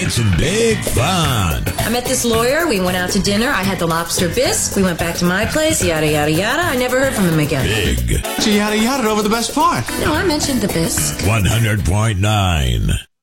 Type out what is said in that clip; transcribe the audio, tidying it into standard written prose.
It's big fun. I met this lawyer. We went out to dinner. I had the lobster bisque. We went back to my place. Yada, yada, yada. I never heard from him again. Big. So you yada over the best part. No, I mentioned the bisque. 100.9.